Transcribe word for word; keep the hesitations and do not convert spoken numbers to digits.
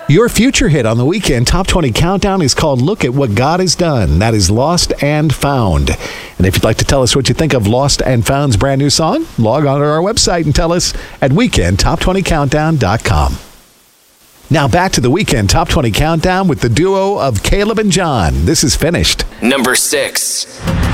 Your future hit on the Weekend Top twenty Countdown is called Look at What God Has Done. That is Lost and Found. And if you'd like to tell us what you think of Lost and Found's brand new song, log on to our website and tell us at weekend top twenty countdown dot com. Now back to the Weekend Top twenty Countdown with the duo of Caleb and John. This is Finished. Number six.